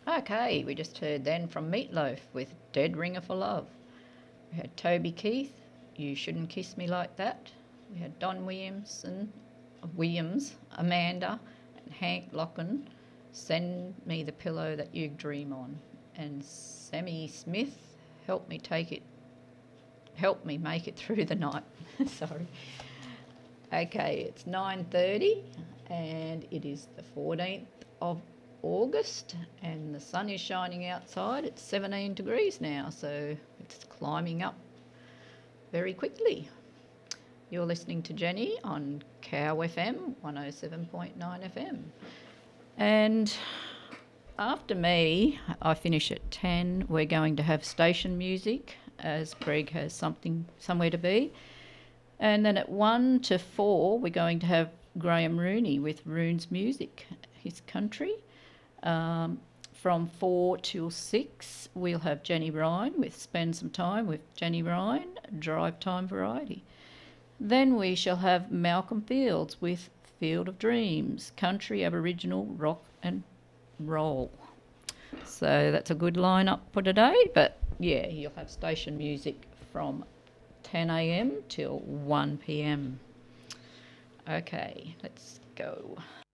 Okay, we just heard then from Meatloaf with Dead Ringer for Love. We had Toby Keith, You Shouldn't Kiss Me Like That. We had Don Williams, Amanda, and Hank Lockin, Send Me the Pillow That You Dream On. And Sammy Smith, Help Me Make It Through the Night. Sorry. Okay, it's 9:30 and it is the 14th of August and the sun is shining outside. It's 17 degrees now, so it's climbing up very quickly. You're listening to Jenny on Cow FM 107.9 FM. And after me, I finish at 10. We're going to have station music as Greg has somewhere to be. And then at 1 to 4, we're going to have Graham Rooney with Roon's Music, his country. From 4 till 6, we'll have Jenny Ryan with Spend Some Time with Jenny Ryan, Drive Time Variety. Then we shall have Malcolm Fields with Field of Dreams, country, Aboriginal, rock and roll. So that's a good lineup for today, but yeah, you'll have station music from 10 a.m. till 1 p.m. Okay, let's go.